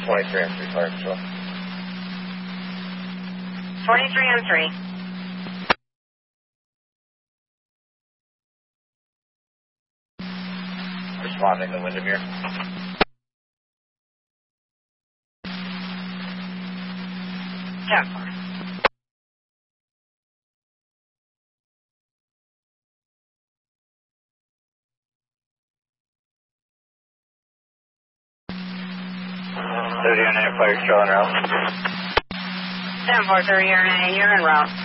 23 on 3 fire control. 23 on 3. Responding to Windermere. 10-4. Fire control en route. 10-4, 30 RNA, you're en route.